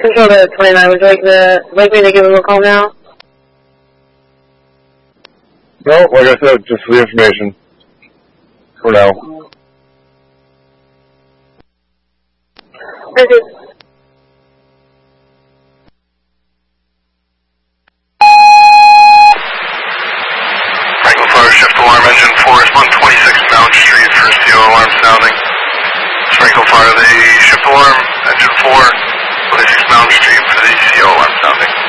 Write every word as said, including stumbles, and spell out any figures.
Control to twenty-nine, would you like, the, like me to give him a call now? No, like I said, just for the information. For now. Thank you. Franklin Fire Shift Alarm Engine four is one twenty-six Mount Street for C O alarm sounding. Franklin Fire, the Shift Alarm Engine four, twenty-six Mount Street for the C O alarm sounding.